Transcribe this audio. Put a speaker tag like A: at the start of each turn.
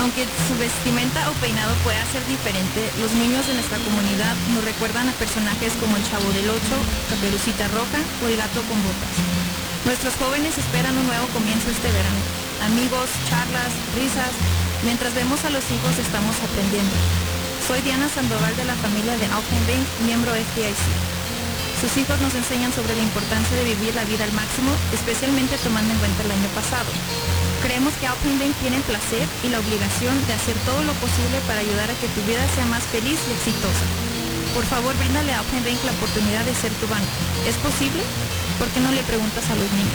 A: Aunque su vestimenta o peinado pueda ser diferente, los niños de nuestra comunidad nos recuerdan a personajes como el Chavo del Ocho, Caperucita Roja o el Gato con Botas. Nuestros jóvenes esperan un nuevo comienzo este verano. Amigos, charlas, risas. Mientras vemos a los hijos estamos aprendiendo. Soy Diana Sandoval de la familia de Alpine Bank, miembro FDIC. Sus hijos nos enseñan sobre la importancia de vivir la vida al máximo, especialmente tomando en cuenta el año pasado. Creemos que Alpine Bank tiene el placer y la obligación de hacer todo lo posible para ayudar a que tu vida sea más feliz y exitosa. Por favor, bríndale a Alpine Bank la oportunidad de ser tu banco. ¿Es posible? ¿Por qué no le preguntas a los niños?